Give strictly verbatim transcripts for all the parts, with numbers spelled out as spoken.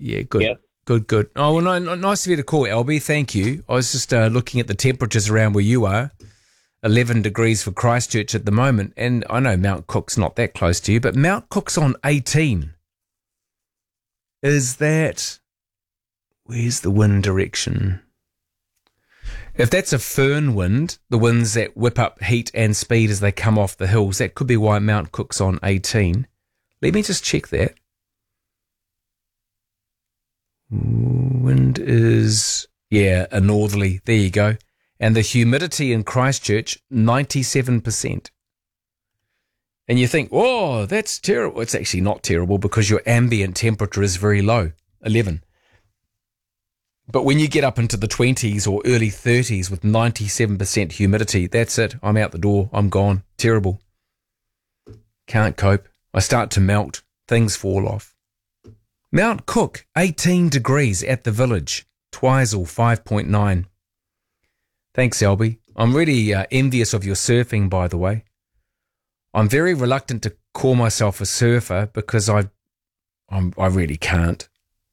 Yeah, good. Yeah. Good, good. Oh, well, no, no, nice of you to call, Albie. Thank you. I was just uh, looking at the temperatures around where you are. eleven degrees for Christchurch at the moment. And I know Mount Cook's not that close to you, but Mount Cook's on eighteen. Is that... Where's the wind direction? If that's a fern wind, the winds that whip up heat and speed as they come off the hills, that could be why Mount Cook's on eighteen. Let me just check that. Wind is, yeah, a northerly. There you go. And the humidity in Christchurch, ninety-seven percent. And you think, oh, that's terrible. It's actually not terrible because your ambient temperature is very low, eleven. But when you get up into the twenties or early thirties with ninety-seven percent humidity, that's it. I'm out the door. I'm gone. Terrible. Can't cope. I start to melt. Things fall off. Mount Cook, eighteen degrees at the village. Twizel, five point nine. Thanks, Albie. I'm really uh, envious of your surfing, by the way. I'm very reluctant to call myself a surfer because I, I'm, I really can't.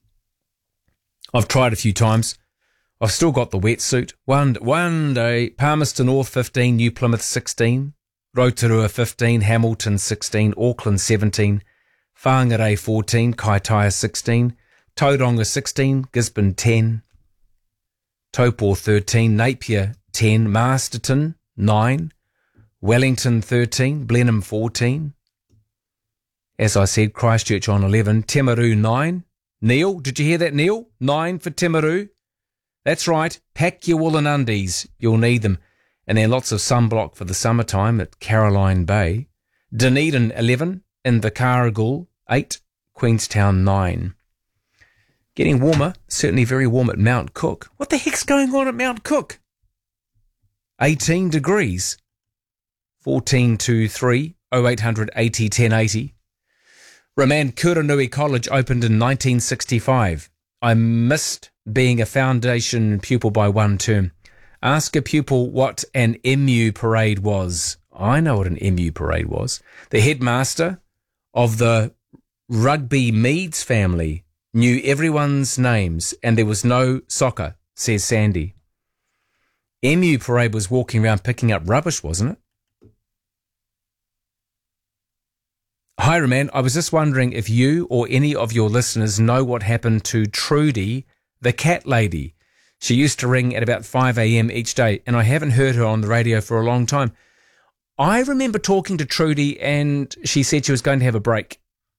I've tried a few times. I've still got the wetsuit. One, one day, Palmerston North fifteen, New Plymouth sixteen, Rotorua fifteen, Hamilton sixteen, Auckland seventeen, Whangarei fourteen, Kaitaia sixteen, Tauranga sixteen, Gisborne ten, Taupo thirteen, Napier ten, Masterton nine, Wellington thirteen, Blenheim fourteen. As I said, Christchurch on eleven, Timaru nine. Neil, did you hear that, Neil? nine for Timaru. That's right, pack your woolen undies, you'll need them. And then lots of sunblock for the summertime at Caroline Bay. Dunedin eleven, Invercargill eight, Queenstown nine. Getting warmer, certainly very warm at Mount Cook. What the heck's going on at Mount Cook? eighteen degrees. fourteen two three oh eight hundred eighty ten eighty. Raman Kuranui College opened in nineteen sixty-five. I missed being a foundation pupil by one term. Ask a pupil what an M U parade was. I know what an M U parade was. The headmaster of the Rugby Meads family knew everyone's names and there was no soccer, says Sandy. M U parade was walking around picking up rubbish, wasn't it? Hi, Roman. I was just wondering if you or any of your listeners know what happened to Trudy, the cat lady. She used to ring at about five a.m. each day, and I haven't heard her on the radio for a long time. I remember talking to Trudy, and she said she was going to have a break.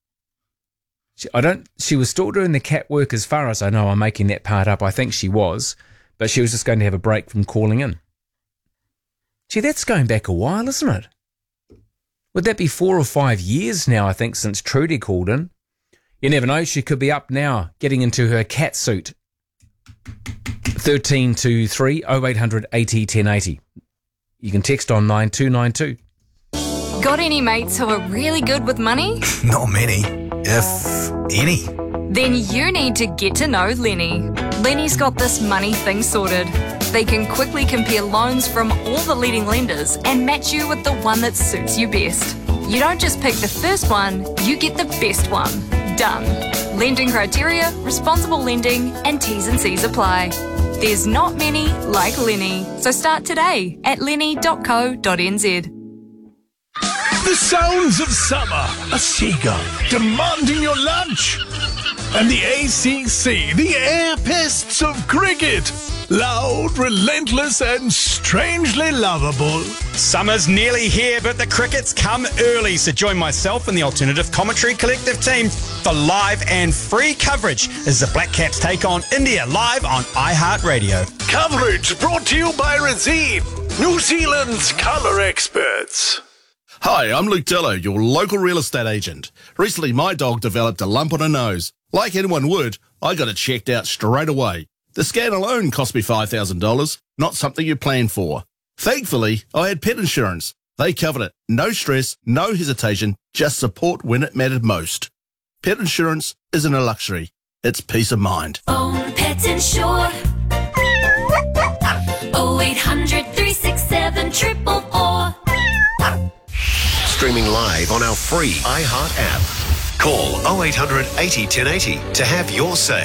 She, I don't. She was still doing the cat work as far as I know. I'm making that part up. I think she was, but she was just going to have a break from calling in. Gee, that's going back a while, isn't it? Would that be four or five years now, I think, since Trudy called in? You never know, she could be up now, getting into her cat suit. thirteen two three oh eight hundred eighty ten eighty. You can text on nine two nine two. Got any mates who are really good with money? Not many, if any. Then you need to get to know Lenny. Lenny's got this money thing sorted. They can quickly compare loans from all the leading lenders and match you with the one that suits you best. You don't just pick the first one, you get the best one. Done. Lending criteria, responsible lending, and T's and C's apply. There's not many like Lenny, so start today at lenny dot co dot n z. The sounds of summer, a seagull demanding your lunch, and the A C C, the air pests of cricket. Loud, relentless, and strangely lovable. Summer's nearly here, but the crickets come early. So join myself and the Alternative Commentary Collective team for live and free coverage as the Black Caps take on India live on iHeartRadio. Coverage brought to you by Razine, New Zealand's colour experts. Hi, I'm Luke Dillo, your local real estate agent. Recently, my dog developed a lump on her nose. Like anyone would, I got it checked out straight away. The scan alone cost me five thousand dollars, not something you plan for. Thankfully, I had pet insurance. They covered it. No stress, no hesitation, just support when it mattered most. Pet insurance isn't a luxury. It's peace of mind. Own Pet Insure. oh eight hundred, three six seven, four four four. Streaming live on our free iHeart app. Call oh eight hundred eighty ten eighty to have your say.